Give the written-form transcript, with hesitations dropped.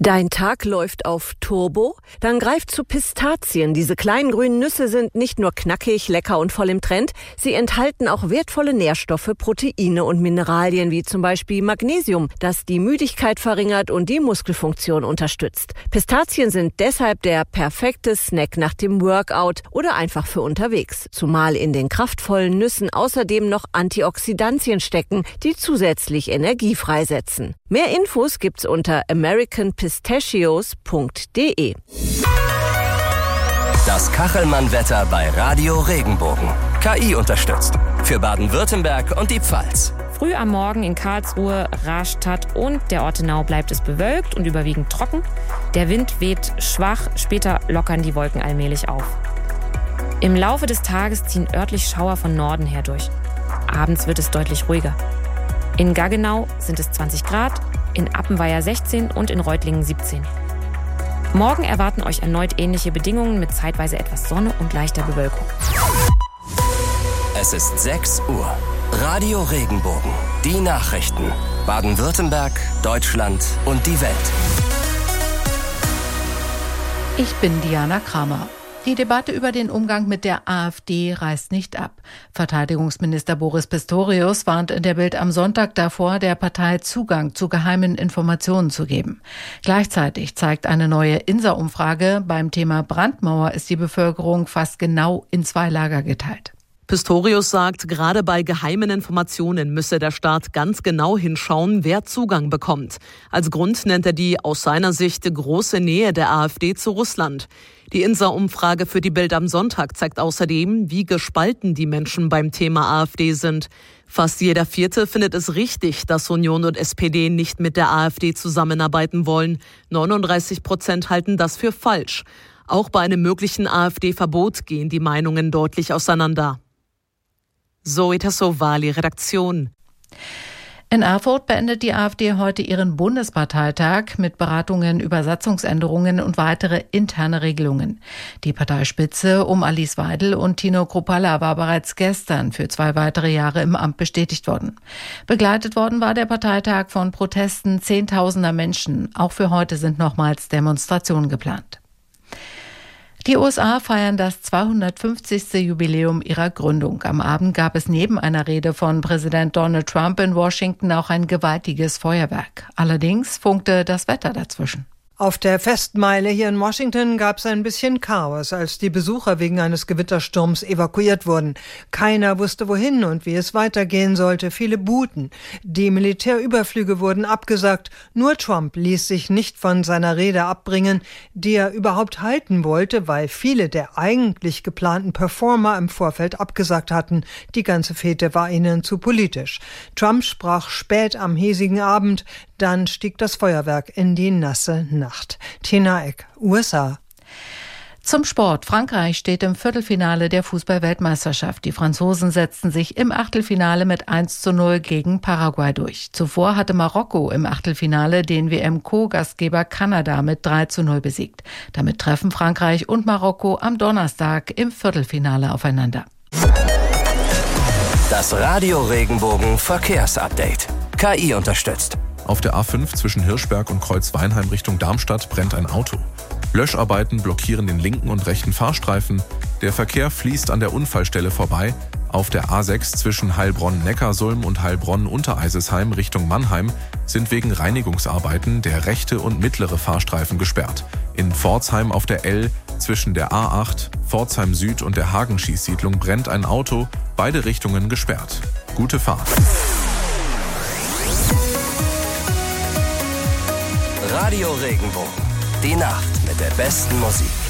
Dein Tag läuft auf Turbo? Dann greif zu Pistazien. Diese kleinen grünen Nüsse sind nicht nur knackig, lecker und voll im Trend. Sie enthalten auch wertvolle Nährstoffe, Proteine und Mineralien wie zum Beispiel Magnesium, das die Müdigkeit verringert und die Muskelfunktion unterstützt. Pistazien sind deshalb der perfekte Snack nach dem Workout oder einfach für unterwegs. Zumal in den kraftvollen Nüssen außerdem noch Antioxidantien stecken, die zusätzlich Energie freisetzen. Mehr Infos gibt's unter americanpistachios.de. Das Kachelmann-Wetter bei Radio Regenbogen. KI unterstützt. Für Baden-Württemberg und die Pfalz. Früh am Morgen in Karlsruhe, Rastatt und der Ortenau bleibt es bewölkt und überwiegend trocken. Der Wind weht schwach, später lockern die Wolken allmählich auf. Im Laufe des Tages ziehen örtlich Schauer von Norden her durch. Abends wird es deutlich ruhiger. In Gaggenau sind es 20 Grad, in Appenweier 16 und in Reutlingen 17. Morgen erwarten euch erneut ähnliche Bedingungen mit zeitweise etwas Sonne und leichter Bewölkung. Es ist 6 Uhr. Radio Regenbogen. Die Nachrichten. Baden-Württemberg, Deutschland und die Welt. Ich bin Diana Kramer. Die Debatte über den Umgang mit der AfD reißt nicht ab. Verteidigungsminister Boris Pistorius warnt in der Bild am Sonntag davor, der Partei Zugang zu geheimen Informationen zu geben. Gleichzeitig zeigt eine neue INSA-Umfrage, beim Thema Brandmauer ist die Bevölkerung fast genau in 2 Lager geteilt. Pistorius sagt, gerade bei geheimen Informationen müsse der Staat ganz genau hinschauen, wer Zugang bekommt. Als Grund nennt er die aus seiner Sicht große Nähe der AfD zu Russland. Die INSA-Umfrage für die Bild am Sonntag zeigt außerdem, wie gespalten die Menschen beim Thema AfD sind. Fast jeder Vierte findet es richtig, dass Union und SPD nicht mit der AfD zusammenarbeiten wollen. 39% halten das für falsch. Auch bei einem möglichen AfD-Verbot gehen die Meinungen deutlich auseinander. Zoe Tassovali, Redaktion. In Erfurt beendet die AfD heute ihren Bundesparteitag mit Beratungen über Satzungsänderungen und weitere interne Regelungen. Die Parteispitze um Alice Weidel und Tino Kruppalla war bereits gestern für 2 weitere Jahre im Amt bestätigt worden. Begleitet worden war der Parteitag von Protesten Zehntausender Menschen. Auch für heute sind nochmals Demonstrationen geplant. Die USA feiern das 250. Jubiläum ihrer Gründung. Am Abend gab es neben einer Rede von Präsident Donald Trump in Washington auch ein gewaltiges Feuerwerk. Allerdings funkte das Wetter dazwischen. Auf der Festmeile hier in Washington gab es ein bisschen Chaos, als die Besucher wegen eines Gewittersturms evakuiert wurden. Keiner wusste wohin und wie es weitergehen sollte. Viele buhten. Die Militärüberflüge wurden abgesagt. Nur Trump ließ sich nicht von seiner Rede abbringen, die er überhaupt halten wollte, weil viele der eigentlich geplanten Performer im Vorfeld abgesagt hatten. Die ganze Fete war ihnen zu politisch. Trump sprach spät am hiesigen Abend. Dann stieg das Feuerwerk in die nasse Nacht. Tina Eck, USA. Zum Sport. Frankreich steht im Viertelfinale der Fußball-Weltmeisterschaft. Die Franzosen setzten sich im Achtelfinale mit 1:0 gegen Paraguay durch. Zuvor hatte Marokko im Achtelfinale den WM-Co-Gastgeber Kanada mit 3:0 besiegt. Damit treffen Frankreich und Marokko am Donnerstag im Viertelfinale aufeinander. Das Radio Regenbogen Verkehrsupdate. KI unterstützt. Auf der A5 zwischen Hirschberg und Kreuzweinheim Richtung Darmstadt brennt ein Auto. Löscharbeiten blockieren den linken und rechten Fahrstreifen. Der Verkehr fließt an der Unfallstelle vorbei. Auf der A6 zwischen Heilbronn-Neckarsulm und Heilbronn-Untereisesheim Richtung Mannheim sind wegen Reinigungsarbeiten der rechte und mittlere Fahrstreifen gesperrt. In Pforzheim auf der L zwischen der A8, Pforzheim Süd und der Hagenschießsiedlung brennt ein Auto, beide Richtungen gesperrt. Gute Fahrt. Radio Regenbogen. Die Nacht mit der besten Musik.